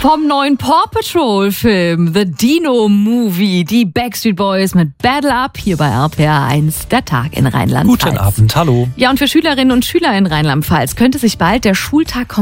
Vom neuen Paw Patrol Film The Dino Movie, die Backstreet Boys mit Battle Up hier bei RPR 1, der Tag in Rheinland-Pfalz. Guten Abend, hallo. Ja, und für Schülerinnen und Schüler in Rheinland-Pfalz könnte sich bald der Schultag